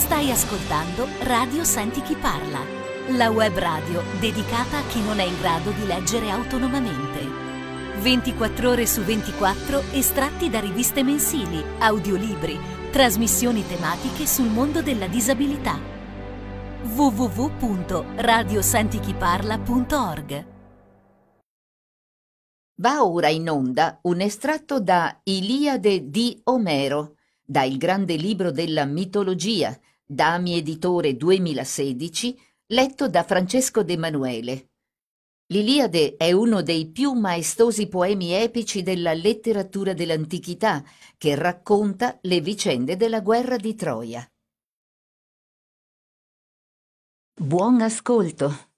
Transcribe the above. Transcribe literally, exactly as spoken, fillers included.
Stai ascoltando Radio Senti Chi Parla, la web radio dedicata a chi non è in grado di leggere autonomamente. ventiquattro ore su ventiquattro estratti da riviste mensili, audiolibri, trasmissioni tematiche sul mondo della disabilità. w w w punto radio senti chi parla punto org. Va ora in onda un estratto da Iliade di Omero, da Il grande libro della mitologia, Dami Editore duemilasedici, letto da Francesco De Manuele. L'Iliade è uno dei più maestosi poemi epici della letteratura dell'antichità, che racconta le vicende della guerra di Troia. Buon ascolto.